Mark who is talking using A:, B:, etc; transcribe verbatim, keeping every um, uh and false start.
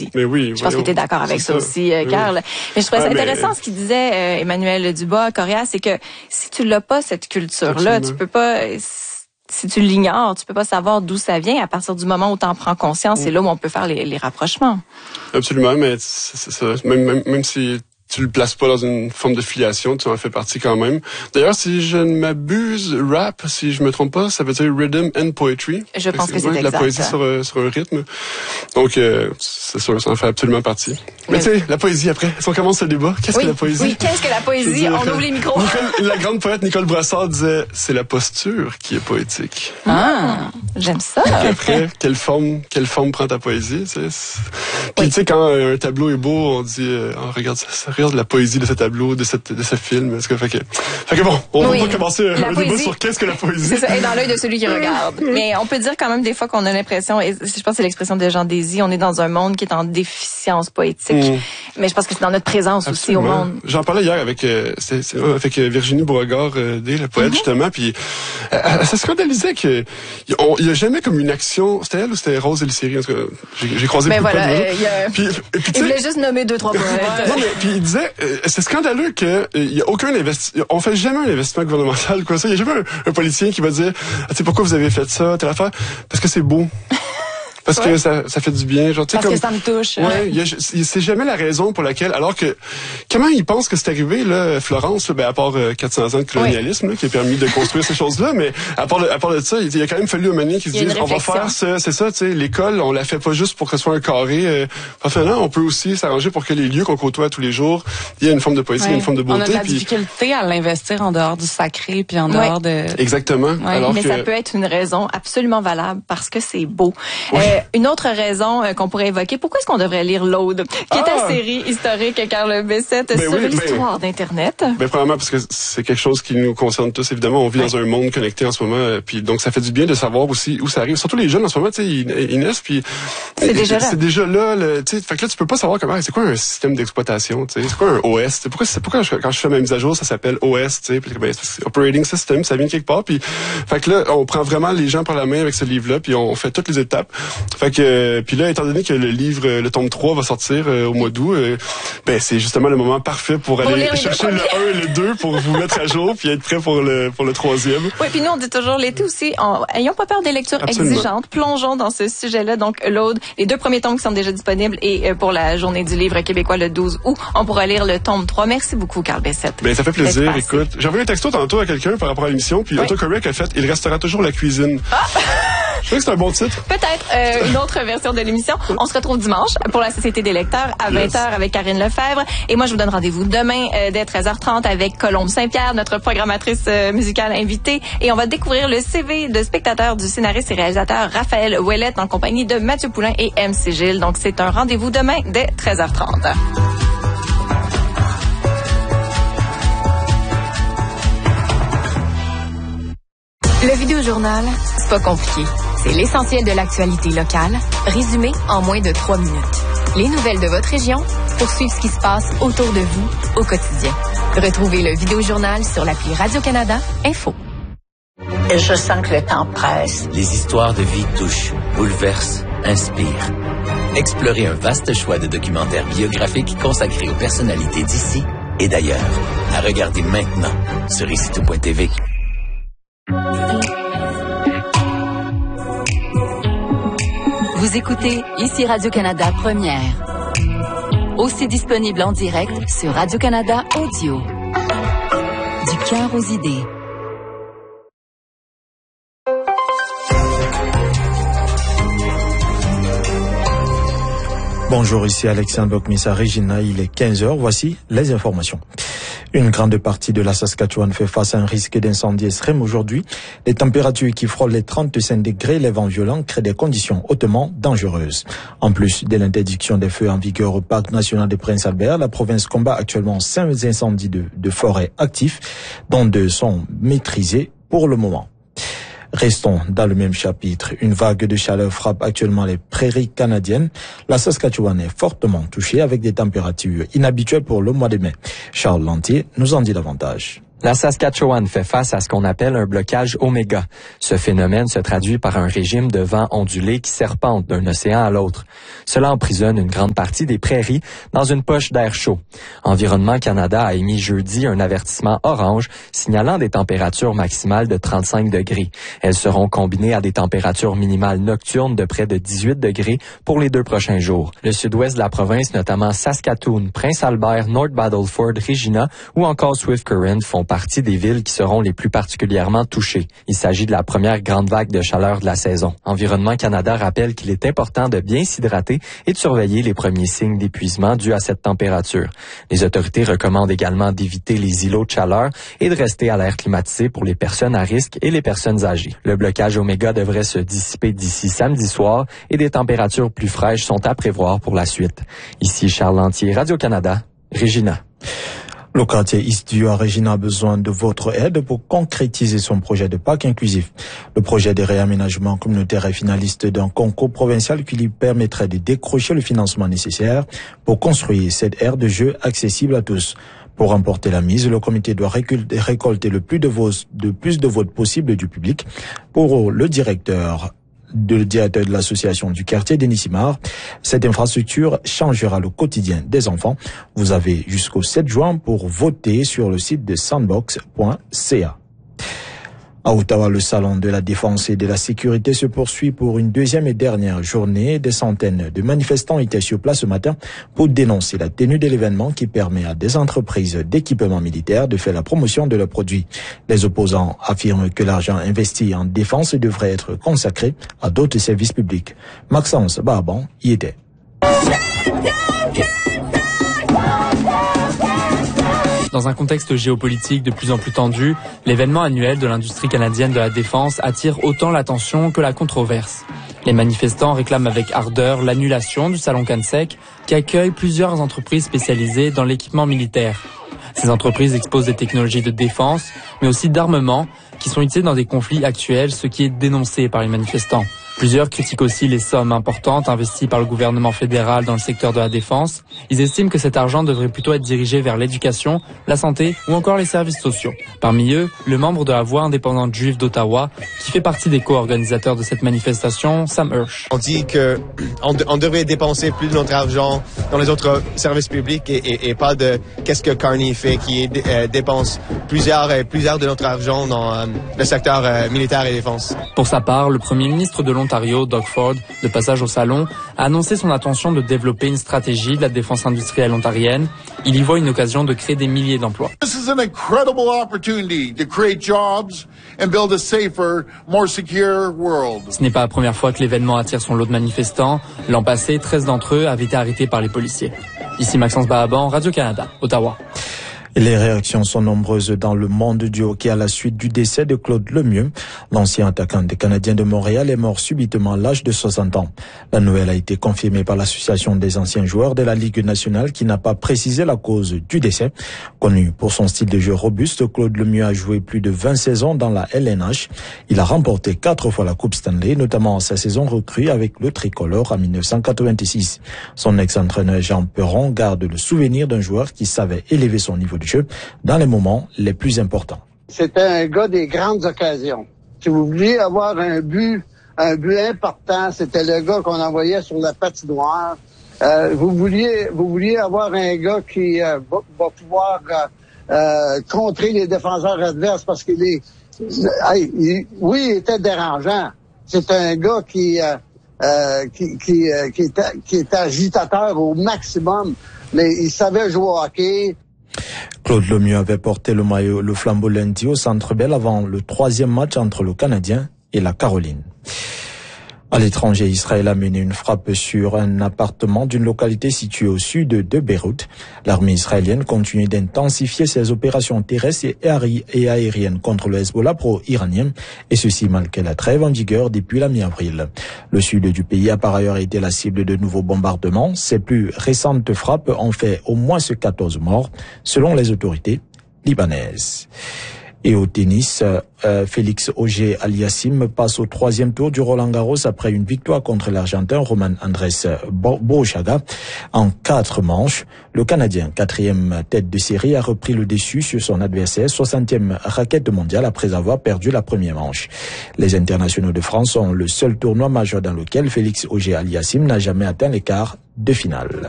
A: poésie.
B: Mais oui,
A: je pense que tu es d'accord avec ça, ça aussi, euh, Carl. Oui. Mais je trouvais ça ah, intéressant mais... ce qu'il disait euh, Emmanuel Dubois, Correa, c'est que si tu l'as pas, cette culture-là, Absolument. tu peux pas... Si tu l'ignores, tu peux pas savoir d'où ça vient. À partir du moment où tu en prends conscience, mmh. c'est là où on peut faire les, les rapprochements.
B: Absolument, mais c'est ça. Même, même, même si tu le places pas dans une forme de filiation, tu en fais partie quand même. D'ailleurs, si je ne m'abuse, rap, si je me trompe pas, ça veut dire rhythm and poetry.
A: Je pense que c'est, que c'est
B: exact. La poésie sur, sur un rythme. Donc, euh, c'est sûr, ça en fait absolument partie. Mais, Mais tu sais, la poésie après, si on commence le débat, qu'est-ce
A: oui,
B: que la poésie?
A: Oui, qu'est-ce que la poésie? Dire, on ouvre les micros.
B: Nicole, la grande poète Nicole Brassard disait, c'est la posture qui est poétique.
A: Ah, j'aime ça.
B: Et après, quelle forme, quelle forme prend ta poésie? Tu sais? Puis oui. tu sais, quand un tableau est beau, on dit, euh, oh, regarde ça, ça regarde la poésie de ce tableau, de, cette, de ce film. Est-ce que, fait, que, fait que bon, on oui, va commencer un poésie, débat sur qu'est-ce que la poésie.
A: C'est ça, et dans l'œil de celui qui regarde. Mais on peut dire quand même des fois qu'on a l'impression, et je pense que c'est l'expression de Jean Désy, on est dans un monde qui est en déficience poétique. Mm. Mais je pense que c'est dans notre présence Absolument. aussi au monde.
B: J'en parlais hier avec, euh, c'est, c'est, avec Virginie Beauregard, euh, la poète mm-hmm. justement, puis euh, elle se scandalisait qu'il n'y a jamais comme une action, c'était elle ou c'était Rose Elisséry, en tout cas, j'ai, j'ai croisé
A: mais
B: beaucoup
A: voilà,
B: de
A: euh, y a... puis, puis, il voulait juste nommer deux, trois poètes.
B: Non, mais puis il disait, euh, c'est scandaleux qu'il n'y a aucun investissement, on fait jamais un investissement gouvernemental, quoi ça. Il n'y a jamais un, un politicien qui va dire, ah, tu sais pourquoi vous avez fait ça, telle affaire? Parce que c'est beau. Parce ouais. que ça, ça fait du bien, genre, tu sais,
A: Parce
B: comme.
A: que ça me touche.
B: Ouais, y a, c'est jamais la raison pour laquelle, alors que, comment ils pensent que c'est arrivé, là, Florence, ben, à part euh, quatre cents ans de colonialisme, ouais. là, qui a permis de construire ces choses-là, mais à part, à part de ça, il y a quand même fallu un moment donné qui se disent, on va faire ça, c'est ça, tu sais, l'école, on la fait pas juste pour que ce soit un carré, euh, enfin, non, on peut aussi s'arranger pour que les lieux qu'on côtoie tous les jours, il y a une forme de poésie, ouais. une forme de beauté.
C: On a de la
B: puis...
C: difficulté à l'investir en dehors du sacré, puis en dehors
A: ouais.
C: de...
B: Exactement.
A: Ouais,
B: alors
A: mais
B: que...
A: ça peut être une raison absolument valable parce que c'est beau. Ouais. Euh, une autre raison qu'on pourrait évoquer. Pourquoi est-ce qu'on devrait lire l'Aude, qui ah! est ta série historique, Carl Bessette, ben sur oui, l'histoire ben, d'Internet?
B: Ben, premièrement, parce que c'est quelque chose qui nous concerne tous, évidemment. On vit ouais. dans un monde connecté en ce moment, puis donc ça fait du bien de savoir aussi où ça arrive. Surtout les jeunes en ce moment, tu sais, ils, ils naissent, puis...
A: C'est déjà là.
B: C'est déjà là, tu sais. Fait que là, tu peux pas savoir comment, c'est quoi un système d'exploitation, tu sais. C'est quoi un O S? Pourquoi, c'est, pourquoi je, quand je fais ma mise à jour, ça s'appelle O S, tu sais, puis ben, c'est Operating System, ça vient de quelque part, puis... Fait que là, on prend vraiment les gens par la main avec ce livre-là, puis on fait toutes les étapes. Fait que, puis là, étant donné que le livre, le tome trois va sortir euh, au mois d'août, euh, ben c'est justement le moment parfait pour, pour aller chercher le un et le deux pour vous mettre à jour puis être prêt pour le pour le troisième.
A: Oui, puis nous on dit toujours l'été aussi, en, ayons pas peur des lectures Absolument. exigeantes, plongeons dans ce sujet-là. Donc l'Aude, les deux premiers tomes qui sont déjà disponibles et euh, pour la journée du livre québécois le douze août, on pourra lire le tome trois. Merci beaucoup Carl Bessette.
B: Ben ça fait plaisir. Écoute, j'ai envoyé un texto tantôt à quelqu'un par rapport à l'émission puis oui. Autocorrect a fait il restera toujours la cuisine. Ah! Je trouve que c'est un bon titre.
A: Peut-être euh, une autre version de l'émission. On se retrouve dimanche pour la Société des lecteurs à vingt heures yes. avec Karine Lefebvre. Et moi, je vous donne rendez-vous demain euh, dès treize heures trente avec Colombe Saint-Pierre, notre programmatrice euh, musicale invitée. Et on va découvrir le C V de spectateur du scénariste et réalisateur Raphaël Ouellette en compagnie de Mathieu Poulain et M C Gilles. Donc, c'est un rendez-vous demain dès treize heures trente.
D: Le Vidéojournal, c'est pas compliqué. C'est l'essentiel de l'actualité locale, résumé en moins de trois minutes. Les nouvelles de votre région pour suivre ce qui se passe autour de vous au quotidien. Retrouvez le Vidéojournal sur l'appli Radio-Canada Info.
E: Et je sens que le temps presse.
F: Les histoires de vie touchent, bouleversent, inspirent. Explorez un vaste choix de documentaires biographiques consacrés aux personnalités d'ici et d'ailleurs. À regarder maintenant sur ici tout point t v.
D: Vous écoutez ici Radio-Canada Première. Aussi disponible en direct sur Radio-Canada Audio. Du cœur aux idées.
G: Bonjour, ici Alexandre Bokmissa Regina, il est quinze heures, voici les informations. Une grande partie de la Saskatchewan fait face à un risque d'incendie extrême aujourd'hui. Les températures qui frôlent les trente-cinq degrés, les vents violents créent des conditions hautement dangereuses. En plus de l'interdiction des feux en vigueur au Parc national de Prince-Albert, la province combat actuellement cinq incendies de, de forêt actifs, dont deux sont maîtrisés pour le moment. Restons dans le même chapitre. Une vague de chaleur frappe actuellement les prairies canadiennes. La Saskatchewan est fortement touchée avec des températures inhabituelles pour le mois de mai. Charles Lantier nous en dit davantage.
H: La Saskatchewan fait face à ce qu'on appelle un blocage oméga. Ce phénomène se traduit par un régime de vent ondulé qui serpente d'un océan à l'autre. Cela emprisonne une grande partie des prairies dans une poche d'air chaud. Environnement Canada a émis jeudi un avertissement orange signalant des températures maximales de trente-cinq degrés. Elles seront combinées à des températures minimales nocturnes de près de dix-huit degrés pour les deux prochains jours. Le sud-ouest de la province, notamment Saskatoon, Prince Albert, North Battleford, Regina ou encore Swift Current font partie des villes qui seront les plus particulièrement touchées. Il s'agit de la première grande vague de chaleur de la saison. Environnement Canada rappelle qu'il est important de bien s'hydrater et de surveiller les premiers signes d'épuisement dus à cette température. Les autorités recommandent également d'éviter les îlots de chaleur et de rester à l'air climatisé pour les personnes à risque et les personnes âgées. Le blocage oméga devrait se dissiper d'ici samedi soir et des températures plus fraîches sont à prévoir pour la suite. Ici Charles Lantier, Radio-Canada, Regina.
G: Le quartier Eastview à Regina a besoin de votre aide pour concrétiser son projet de parc inclusif. Le projet de réaménagement communautaire est finaliste d'un concours provincial qui lui permettrait de décrocher le financement nécessaire pour construire cette aire de jeu accessible à tous. Pour remporter la mise, le comité doit récolter le plus de votes, de plus de votes possible du public. Pour le directeur de directeur de l'association du quartier, Denis Simard, cette infrastructure changera le quotidien des enfants. Vous avez jusqu'au sept juin pour voter sur le site de sandbox point c a. À Ottawa, le salon de la défense et de la sécurité se poursuit pour une deuxième et dernière journée. Des centaines de manifestants étaient sur place ce matin pour dénoncer la tenue de l'événement qui permet à des entreprises d'équipement militaire de faire la promotion de leurs produits. Les opposants affirment que l'argent investi en défense devrait être consacré à d'autres services publics. Maxence Barban y était.
I: Dans un contexte géopolitique de plus en plus tendu, l'événement annuel de l'industrie canadienne de la défense attire autant l'attention que la controverse. Les manifestants réclament avec ardeur l'annulation du Salon CanSec qui accueille plusieurs entreprises spécialisées dans l'équipement militaire. Ces entreprises exposent des technologies de défense, mais aussi d'armement, qui sont utilisées dans des conflits actuels, ce qui est dénoncé par les manifestants. Plusieurs critiquent aussi les sommes importantes investies par le gouvernement fédéral dans le secteur de la défense. Ils estiment que cet argent devrait plutôt être dirigé vers l'éducation, la santé ou encore les services sociaux. Parmi eux, le membre de la Voix indépendante juive d'Ottawa, qui fait partie des co-organisateurs de cette manifestation, Sam Hirsch.
J: On dit que on, de, on devrait dépenser plus de notre argent dans les autres services publics et, et, et pas de qu'est-ce que Carney fait, qui euh, dépense plusieurs, euh, plusieurs de notre argent dans euh, le secteur euh, militaire et défense.
I: Pour sa part, le premier ministre de l'Ontario, Doug Ford, de passage au salon, a annoncé son intention de développer une stratégie de la défense industrielle ontarienne. Il y voit une occasion de créer des milliers d'emplois.
K: This is an incredible opportunity to create jobs and build a safer, more secure world.
I: Ce n'est pas la première fois que l'événement attire son lot de manifestants. L'an passé, treize d'entre eux avaient été arrêtés par les policiers. Ici Maxence Bahaban, Radio-Canada, Ottawa.
G: Les réactions sont nombreuses dans le monde du hockey à la suite du décès de Claude Lemieux. L'ancien attaquant des Canadiens de Montréal est mort subitement à l'âge de soixante ans. La nouvelle a été confirmée par l'Association des anciens joueurs de la Ligue nationale qui n'a pas précisé la cause du décès. Connu pour son style de jeu robuste, Claude Lemieux a joué plus de vingt saisons dans la L N H. Il a remporté quatre fois la Coupe Stanley, notamment sa saison recrue avec le tricolore en mille neuf cent quatre-vingt-six. Son ex-entraîneur Jean Perron garde le souvenir d'un joueur qui savait élever son niveau de jeu dans les moments les plus importants.
L: C'était un gars des grandes occasions. Si vous vouliez avoir un but, un but important, c'était le gars qu'on envoyait sur la patinoire. Euh, vous vouliez, vous vouliez avoir un gars qui euh, va, va pouvoir euh, euh, contrer les défenseurs adverses parce qu'il est, hey, il, oui, il était dérangeant. C'est un gars qui, euh, euh, qui, qui, euh, qui, était, qui était agitateur au maximum, mais il savait jouer au hockey.
G: Claude Lemieux avait porté le maillot, le flambeau lundi au Centre Bell avant le troisième match entre le Canadien et la Caroline. À l'étranger, Israël a mené une frappe sur un appartement d'une localité située au sud de Beyrouth. L'armée israélienne continue d'intensifier ses opérations terrestres et aériennes contre le Hezbollah pro-iranien, et ceci malgré la trêve en vigueur depuis la mi-avril. Le sud du pays a par ailleurs été la cible de nouveaux bombardements. Ces plus récentes frappes ont fait au moins quatorze morts, selon les autorités libanaises. Et au tennis, euh, Félix Auger-Aliassime passe au troisième tour du Roland-Garros après une victoire contre l'Argentin Roman Andrés Borruchaga en quatre manches. Le Canadien, quatrième tête de série, a repris le dessus sur son adversaire, soixantième raquette mondiale après avoir perdu la première manche. Les internationaux de France sont le seul tournoi majeur dans lequel Félix Auger-Aliassime n'a jamais atteint les quarts de finale.